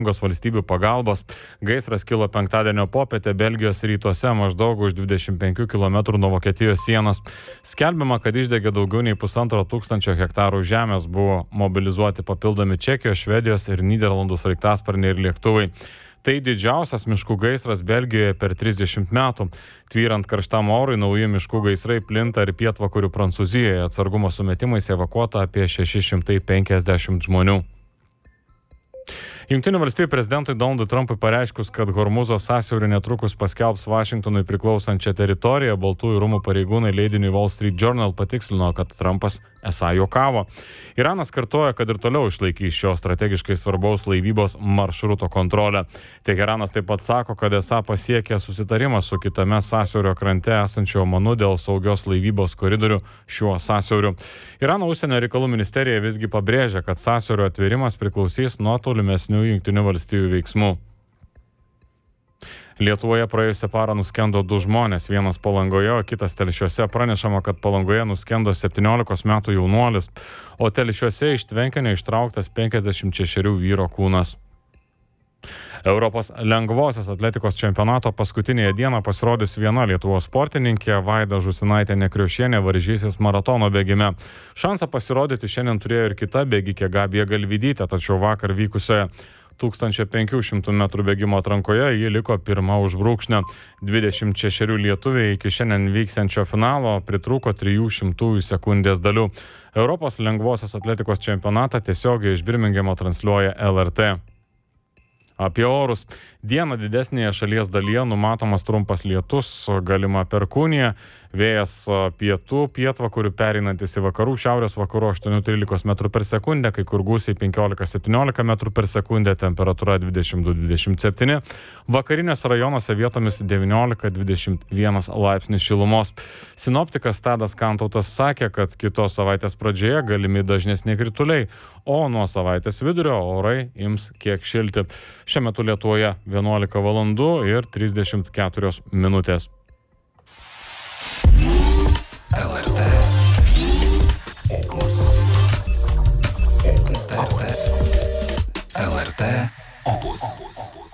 valstybių pagalbos. Gaisras kilo penktadienio popietę Belgijos rytuose maždaug už 25 km nuo Vokietijos sienos. Skelbiama, kad išdegė daugiau nei 1500 hektarų žemės, buvo mobilizuoti papildomi Čekijos, Švedijos ir Nyderlandų sraigtasparniai ir lėktuvai. Tai didžiausias miškų gaisras Belgijoje per 30 metų. Tvyrant karštam orui, nauji miškų gaisrai plinta ir pietvakarių Prancūzijoje. Atsargumo sumetimais evakuota apie 650 žmonių. Jungtinių valstijų prezidentui Donaldui Trumpui pareiškus, kad Hormuzo sąsiaurį netrukus paskelbs Vašingtonui priklausančią teritoriją, Baltųjų rūmų pareigūnai leidiniui Wall Street Journal patikslino, kad Trumpas esą juokavo. Iranas kartoja, kad ir toliau išlaikys šio strategiškai svarbaus laivybos maršruto kontrolę. Teheranas taip pat sako, kad esą pasiekė susitarimą su kitame sąsiaurio krante esančio Omanu dėl saugios laivybos koridorių šiuo sąsiauriu. Irano užsienio reikalų ministerija visgi pabrėžia, kad sąsiaurio atvėrimas priklausys nuo tolimesnių Jungtinių valstijų veiksmų. Lietuvoje praėjusią parą nuskendo 2 žmonės, vienas Palangoje, o kitas Telšiuose. Pranešama, kad Palangoje nuskendo 17 metų jaunuolis, o Telšiuose iš tvenkinio ištrauktas 56 vyro kūnas. Europos lengvosios atletikos čempionato paskutinėje dieną pasirodys viena Lietuvos sportininkė, Vaida Žusinaitė-Nekriaušienė, varžysis maratono bėgime. Šansą pasirodyti šiandien turėjo ir kita bėgikė Gabija Galvydytė, tačiau vakar vykusioje 1500 metrų bėgimo atrankoje ji liko pirma už brūkšnio. 26 lietuviai iki šiandien vyksiančio finalo pritrūko 300 sekundės dalių. Europos lengvosios atletikos čempionatą tiesiogiai iš Birmingemo transliuoja LRT. Apie orus. Dieną didesnėje šalies dalyje numatomas trumpas lietus, galima perkūnija, vėjas pietų, pietvakarių pereinantis į vakarų, šiaurės vakarų 8-13 m per sekundę, kai kur gūsiai 15-17 m per sekundę, temperatūra 22-27, vakarinės rajonuose vietomis 19-21 laipsnis šilumos. Sinoptikas Tadas Kantautas sakė, kad kitos savaitės pradžioje galimi dažnesni krituliai, o nuo savaitės vidurio orai ims kiek šilti. Šiuo metu Lietuvoje 11 valandų ir 34 minutės. LRT Opus. LRT Opus.